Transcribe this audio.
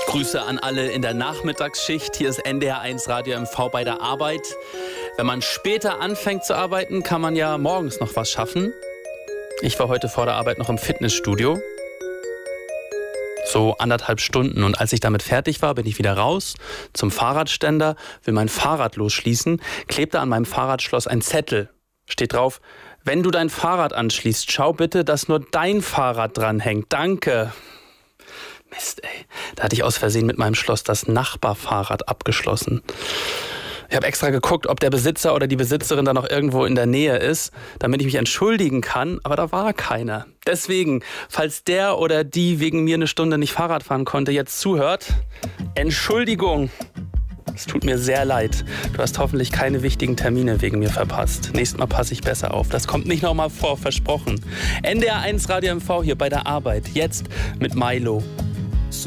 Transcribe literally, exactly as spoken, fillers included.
Grüße an alle in der Nachmittagsschicht. Hier ist N D R eins Radio M V bei der Arbeit. Wenn man später anfängt zu arbeiten, kann man ja morgens noch was schaffen. Ich war heute vor der Arbeit noch im Fitnessstudio. So anderthalb Stunden. Und als ich damit fertig war, bin ich wieder raus zum Fahrradständer, will mein Fahrrad losschließen, klebte an meinem Fahrradschloss ein Zettel. Steht drauf: Wenn du dein Fahrrad anschließt, schau bitte, dass nur dein Fahrrad dranhängt. Danke. Mist, ey. Da hatte ich aus Versehen mit meinem Schloss das Nachbarfahrrad abgeschlossen. Ich habe extra geguckt, ob der Besitzer oder die Besitzerin da noch irgendwo in der Nähe ist, damit ich mich entschuldigen kann, aber da war keiner. Deswegen, falls der oder die wegen mir eine Stunde nicht Fahrrad fahren konnte, jetzt zuhört, Entschuldigung. Es tut mir sehr leid. Du hast hoffentlich keine wichtigen Termine wegen mir verpasst. Nächstes Mal passe ich besser auf. Das kommt nicht nochmal vor, versprochen. N D R eins Radio M V hier bei der Arbeit. Jetzt mit Milo.